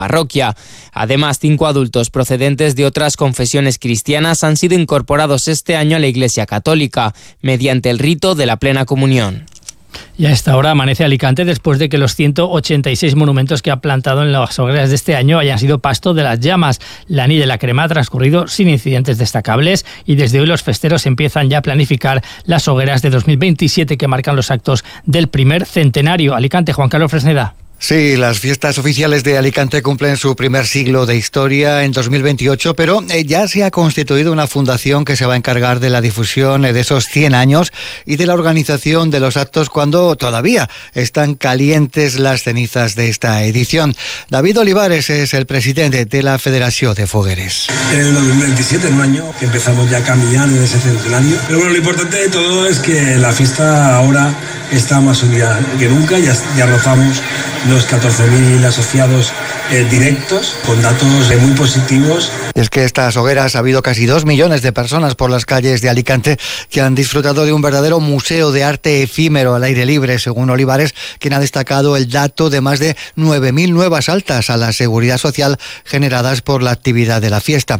parroquia. Además, 5 adultos procedentes de otras confesiones cristianas han sido incorporados este año a la Iglesia Católica mediante el rito de la plena comunión. Y a esta hora amanece Alicante después de que los 186 monumentos que ha plantado en las hogueras de este año hayan sido pasto de las llamas. La Nit de la Crema ha transcurrido sin incidentes destacables y desde hoy los festeros empiezan ya a planificar las hogueras de 2027 que marcan los actos del primer centenario. Alicante, Juan Carlos Fresneda. Sí, las fiestas oficiales de Alicante cumplen su primer siglo de historia en 2028, pero ya se ha constituido una fundación que se va a encargar de la difusión de esos 100 años y de la organización de los actos cuando todavía están calientes las cenizas de esta edición. David Olivares es el presidente de la Federación de Fogueres. En el 2027, en un año que empezamos ya a caminar en ese centenario, pero bueno, lo importante de todo es que la fiesta ahora está más unida que nunca, ya rozamos los 14.000 asociados directos, con datos muy positivos. Es que estas hogueras ha habido casi 2 millones de personas por las calles de Alicante que han disfrutado de un verdadero museo de arte efímero al aire libre, según Olivares, quien ha destacado el dato de más de 9.000 nuevas altas a la seguridad social generadas por la actividad de la fiesta.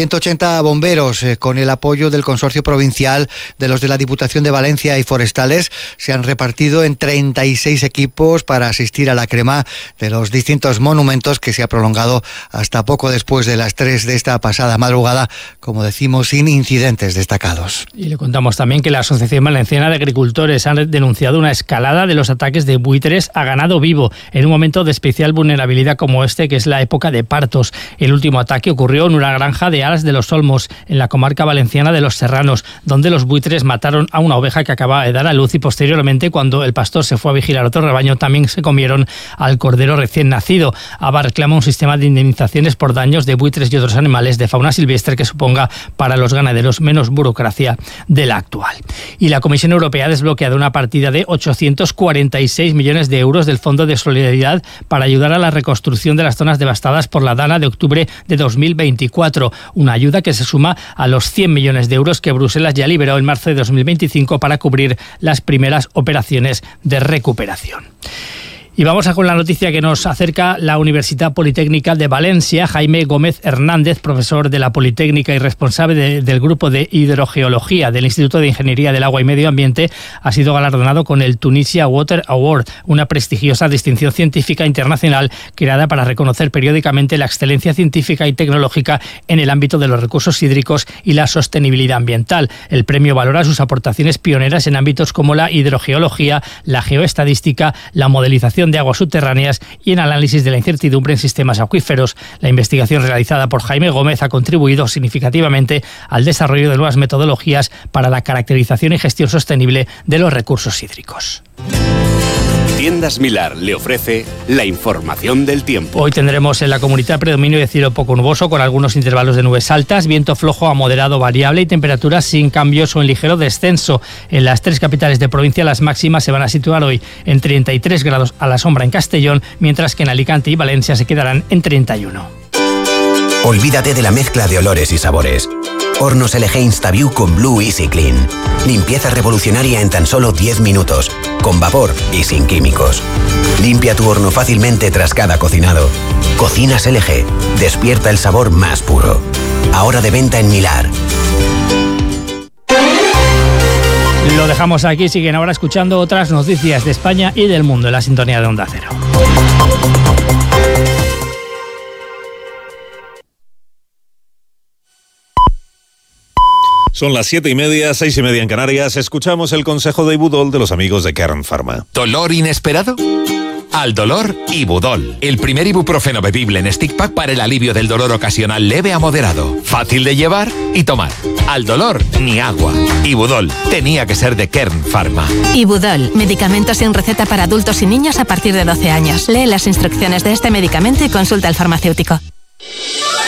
180 bomberos, con el apoyo del Consorcio Provincial, de los de la Diputación de Valencia y Forestales, se han repartido en 36 equipos para asistir a la crema de los distintos monumentos que se ha prolongado hasta poco después de las 3 de esta pasada madrugada, como decimos, sin incidentes destacados. Y le contamos también que la Asociación Valenciana de Agricultores ha denunciado una escalada de los ataques de buitres a ganado vivo en un momento de especial vulnerabilidad como este, que es la época de partos. El último ataque ocurrió en una granja de Aras de los Olmos, en la comarca valenciana de Los Serranos, donde los buitres mataron a una oveja que acababa de dar a luz y posteriormente, cuando el pastor se fue a vigilar otro rebaño, también se comieron al cordero recién nacido. ABA reclama un sistema de indemnizaciones por daños de buitres y otros animales de fauna silvestre que suponga para los ganaderos menos burocracia de la actual. Y la Comisión Europea ha desbloqueado una partida de 846 millones de euros del Fondo de Solidaridad para ayudar a la reconstrucción de las zonas devastadas por la dana de octubre de 2024. Una ayuda que se suma a los 100 millones de euros que Bruselas ya liberó en marzo de 2025 para cubrir las primeras operaciones de recuperación. Y vamos a con la noticia que nos acerca la Universidad Politécnica de Valencia. Jaime Gómez Hernández, profesor de la Politécnica y responsable del grupo de hidrogeología del Instituto de Ingeniería del Agua y Medio Ambiente, ha sido galardonado con el Tunisia Water Award, una prestigiosa distinción científica internacional creada para reconocer periódicamente la excelencia científica y tecnológica en el ámbito de los recursos hídricos y la sostenibilidad ambiental. El premio valora sus aportaciones pioneras en ámbitos como la hidrogeología, la geoestadística, la modelización de aguas subterráneas y en análisis de la incertidumbre en sistemas acuíferos. La investigación realizada por Jaime Gómez ha contribuido significativamente al desarrollo de nuevas metodologías para la caracterización y gestión sostenible de los recursos hídricos. Tiendas Milar le ofrece la información del tiempo. Hoy tendremos en la comunidad predominio de cielo poco nuboso con algunos intervalos de nubes altas, viento flojo a moderado variable y temperaturas sin cambios o en ligero descenso. En las 3 capitales de provincia las máximas se van a situar hoy en 33 grados a la sombra en Castellón, mientras que en Alicante y Valencia se quedarán en 31. Olvídate de la mezcla de olores y sabores. Hornos LG InstaView con Blue Easy Clean. Limpieza revolucionaria en tan solo 10 minutos, con vapor y sin químicos. Limpia tu horno fácilmente tras cada cocinado. Cocinas LG. Despierta el sabor más puro. Ahora de venta en Milar. Lo dejamos aquí, siguen ahora escuchando otras noticias de España y del mundo en la sintonía de Onda Cero. Son las 7:30, 6:30 en Canarias. Escuchamos el consejo de Ibudol de los amigos de Kern Pharma. ¿Dolor inesperado? Al dolor, Ibudol. El primer ibuprofeno bebible en stick pack para el alivio del dolor ocasional leve a moderado. Fácil de llevar y tomar. Al dolor, ni agua. Ibudol. Tenía que ser de Kern Pharma. Ibudol. Medicamento sin receta para adultos y niños a partir de 12 años. Lee las instrucciones de este medicamento y consulta al farmacéutico.